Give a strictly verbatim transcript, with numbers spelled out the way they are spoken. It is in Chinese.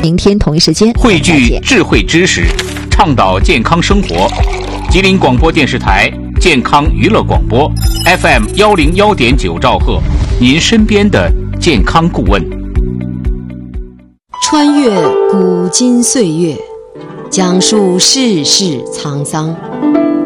明天同一时间汇聚智慧知识，倡导健康生活。吉林广播电视台健康娱乐广播 F M 幺零幺点九兆赫，您身边的健康顾问。 穿越古今岁月，讲述世事沧桑，